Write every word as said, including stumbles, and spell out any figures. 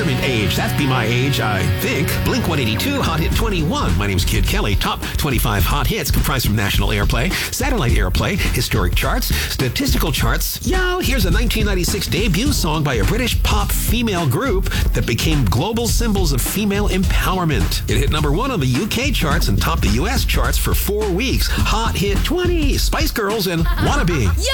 retirement age. That'd be my age, I think. Blink one eighty-two, Hot Hit twenty-one. My name's Kid Kelly. Top twenty-five hot hits comprised from national airplay, satellite airplay, historic charts, statistical charts. Yo, here's a nineteen ninety-six debut song by a British pop female group that became global symbols of female empowerment. It hit number one on the U K charts and topped the U S charts for four weeks. Hot Hit twenty, Spice Girls and Wannabe.